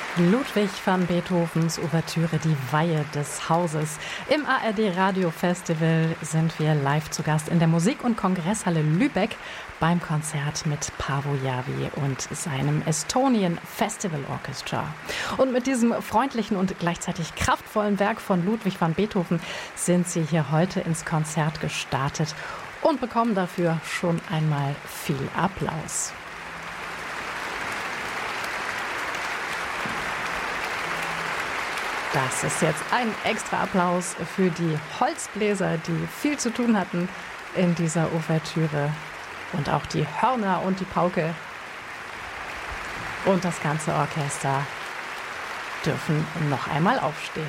Ludwig van Beethovens Ouvertüre Die Weihe des Hauses. Im ARD Radio Festival sind wir live zu Gast in der Musik- und Kongresshalle Lübeck beim Konzert mit Paavo Järvi und seinem Estonian Festival Orchestra. Und mit diesem freundlichen und gleichzeitig kraftvollen Werk von Ludwig van Beethoven sind sie hier heute ins Konzert gestartet und bekommen dafür schon einmal viel Applaus. Das ist jetzt ein extra Applaus für die Holzbläser, die viel zu tun hatten in dieser Ouvertüre. Und auch die Hörner und die Pauke und das ganze Orchester dürfen noch einmal aufstehen.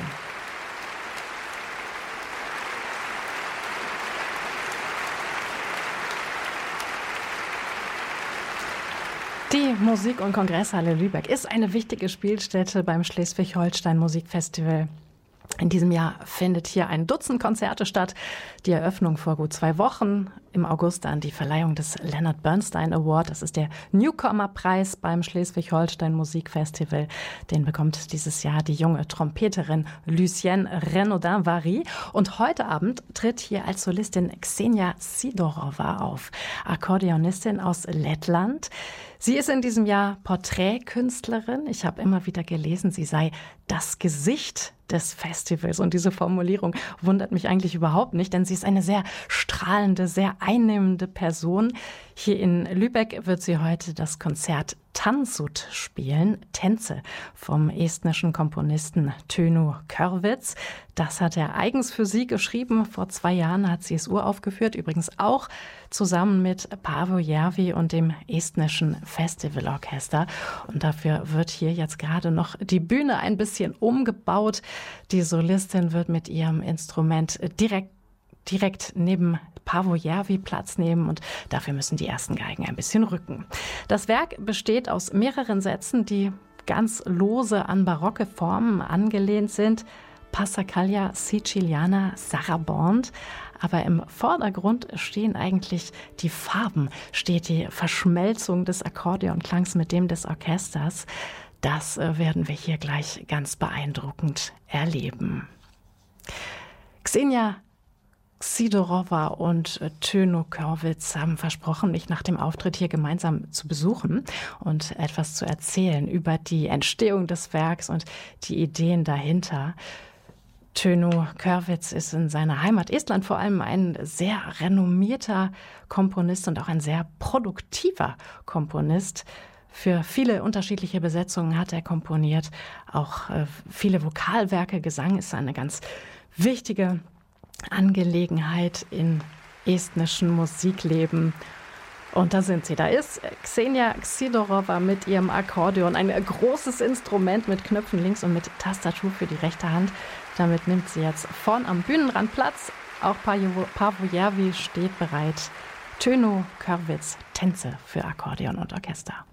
Die Musik- und Kongresshalle Lübeck ist eine wichtige Spielstätte beim Schleswig-Holstein Musikfestival. In diesem Jahr findet hier ein Dutzend Konzerte statt. Die Eröffnung vor gut 2 Wochen. Im August dann die Verleihung des Leonard Bernstein Award. Das ist der Newcomer-Preis beim Schleswig-Holstein Musikfestival. Den bekommt dieses Jahr die junge Trompeterin Lucienne Renaudin-Vary. Und heute Abend tritt hier als Solistin Ksenia Sidorova auf, Akkordeonistin aus Lettland. Sie ist in diesem Jahr Porträtkünstlerin. Ich habe immer wieder gelesen, sie sei das Gesicht des Festivals. Und diese Formulierung wundert mich eigentlich überhaupt nicht, denn sie ist eine sehr strahlende, sehr einnehmende Person. Hier in Lübeck wird sie heute das Konzert Tansut spielen, Tänze vom estnischen Komponisten Tönu Körvits. Das hat er eigens für sie geschrieben. Vor 2 Jahren hat sie es uraufgeführt, übrigens auch zusammen mit Paavo Järvi und dem estnischen Festivalorchester. Und dafür wird hier jetzt gerade noch die Bühne ein bisschen umgebaut. Die Solistin wird mit ihrem Instrument direkt neben Paavo Järvi Platz nehmen und dafür müssen die ersten Geigen ein bisschen rücken. Das Werk besteht aus mehreren Sätzen, die ganz lose an barocke Formen angelehnt sind. Passacaglia, Siciliana, Sarabande. Aber im Vordergrund stehen eigentlich die Farben, steht die Verschmelzung des Akkordeonklangs mit dem des Orchesters. Das werden wir hier gleich ganz beeindruckend erleben. Ksenia Sidorova und Tönu Körvits haben versprochen, mich nach dem Auftritt hier gemeinsam zu besuchen und etwas zu erzählen über die Entstehung des Werks und die Ideen dahinter. Tönu Körvits ist in seiner Heimat Estland vor allem ein sehr renommierter Komponist und auch ein sehr produktiver Komponist. Für viele unterschiedliche Besetzungen hat er komponiert. Auch viele Vokalwerke, Gesang ist eine ganz wichtige Angelegenheit im estnischen Musikleben. Und da sind sie. Da ist Ksenia Sidorova mit ihrem Akkordeon. Ein großes Instrument mit Knöpfen links und mit Tastatur für die rechte Hand. Damit nimmt sie jetzt vorn am Bühnenrand Platz. Auch Paavo Järvi steht bereit. Tönu Körvits, Tänze für Akkordeon und Orchester.